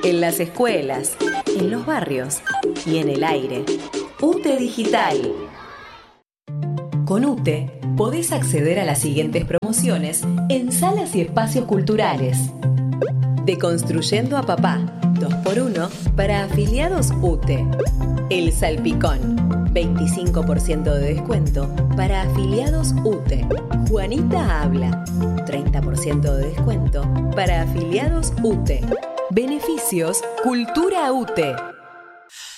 en las escuelas, en los barrios y en el aire. UTE Digital. Con UTE podés acceder a las siguientes promociones en salas y espacios culturales. Deconstruyendo a Papá, 2x1 para afiliados UTE. El Salpicón, 25% de descuento para afiliados UTE. Juanita Habla, 30% de descuento para afiliados UTE. Beneficios Cultura UTE.